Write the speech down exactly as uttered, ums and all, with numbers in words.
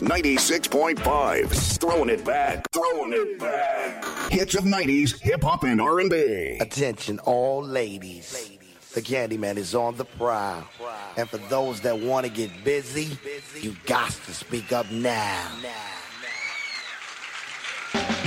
ninety-six point five. Throwing it back. Throwing it back. Hits of nineties, hip-hop, and R and B. Attention all ladies. The Candyman is on the prowl. And for those that want to get busy, you got to speak up now.